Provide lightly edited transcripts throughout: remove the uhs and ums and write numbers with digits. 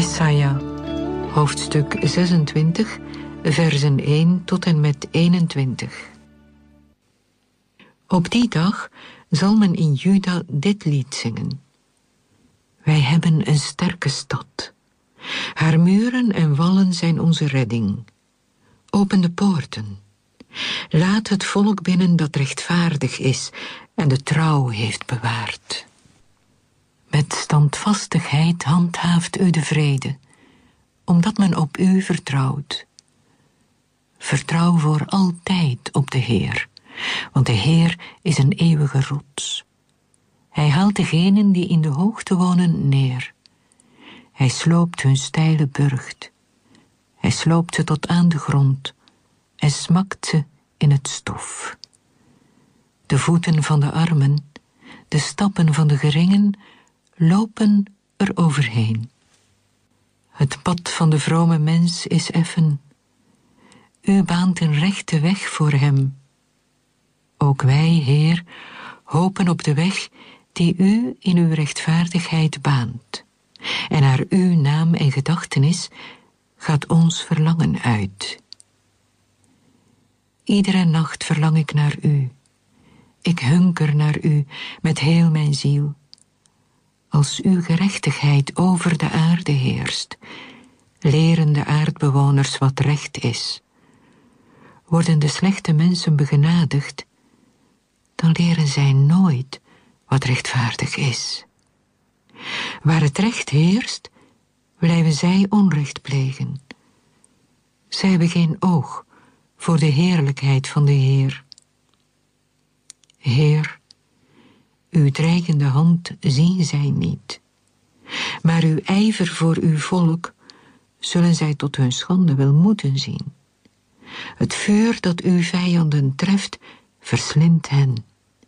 Jesaja, hoofdstuk 26, versen 1 tot en met 21. Op die dag zal men in Juda dit lied zingen. Wij hebben een sterke stad. Haar muren en wallen zijn onze redding. Open de poorten. Laat het volk binnen dat rechtvaardig is en de trouw heeft bewaard. Met standvastigheid handhaaft u de vrede, omdat men op u vertrouwt. Vertrouw voor altijd op de Heer, want de Heer is een eeuwige rots. Hij haalt degenen die in de hoogte wonen neer. Hij sloopt hun steile burcht. Hij sloopt ze tot aan de grond en smakt ze in het stof. De voeten van de armen, de stappen van de geringen, lopen er overheen. Het pad van de vrome mens is effen. U baant een rechte weg voor hem. Ook wij, Heer, hopen op de weg die u in uw rechtvaardigheid baant. En naar uw naam en gedachtenis gaat ons verlangen uit. Iedere nacht verlang ik naar u. Ik hunker naar u met heel mijn ziel. Als uw gerechtigheid over de aarde heerst, leren de aardbewoners wat recht is. Worden de slechte mensen begenadigd, dan leren zij nooit wat rechtvaardig is. Waar het recht heerst, blijven zij onrecht plegen. Zij hebben geen oog voor de heerlijkheid van de Heer. Heer, uw dreigende hand zien zij niet, maar uw ijver voor uw volk zullen zij tot hun schande wel moeten zien. Het vuur dat uw vijanden treft, verslindt hen.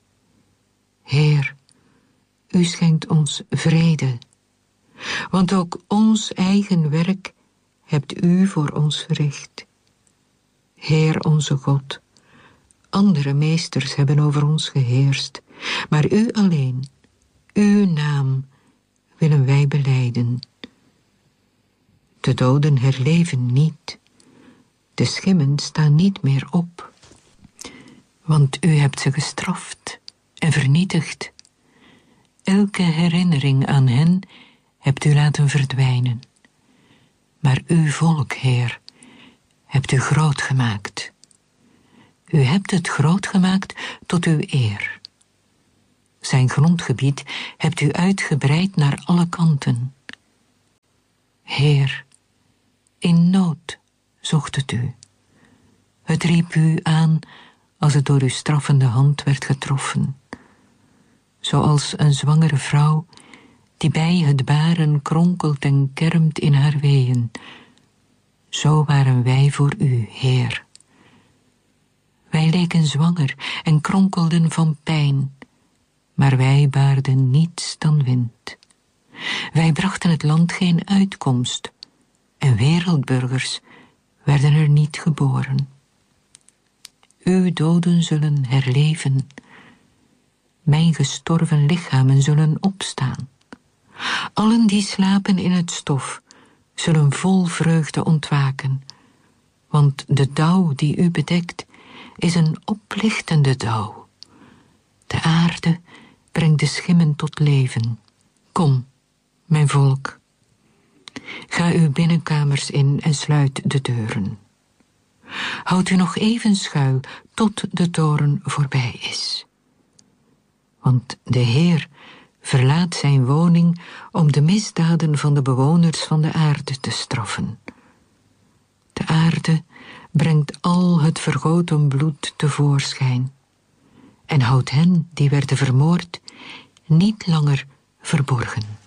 Heer, u schenkt ons vrede, want ook ons eigen werk hebt u voor ons verricht. Heer onze God, andere meesters hebben over ons geheerst, maar u alleen, uw naam, willen wij belijden. De doden herleven niet, de schimmen staan niet meer op, want u hebt ze gestraft en vernietigd. Elke herinnering aan hen hebt u laten verdwijnen. Maar uw volk, Heer, hebt u groot gemaakt. U hebt het groot gemaakt tot uw eer. Zijn grondgebied hebt u uitgebreid naar alle kanten. Heer, in nood zocht het u. Het riep u aan als het door uw straffende hand werd getroffen. Zoals een zwangere vrouw die bij het baren kronkelt en kermt in haar weeën. Zo waren wij voor u, Heer. Wij leken zwanger en kronkelden van pijn, maar wij baarden niets dan wind. Wij brachten het land geen uitkomst, en wereldburgers werden er niet geboren. Uw doden zullen herleven, mijn gestorven lichamen zullen opstaan. Allen die slapen in het stof, zullen vol vreugde ontwaken, want de dauw die u bedekt, is een oplichtende dauw. De aarde brengt de schimmen tot leven. Kom, mijn volk, ga uw binnenkamers in en sluit de deuren. Houd u nog even schuil tot de toorn voorbij is. Want de Heer verlaat zijn woning om de misdaden van de bewoners van de aarde te straffen. De aarde brengt al het vergoten bloed tevoorschijn en houdt hen die werden vermoord niet langer verborgen.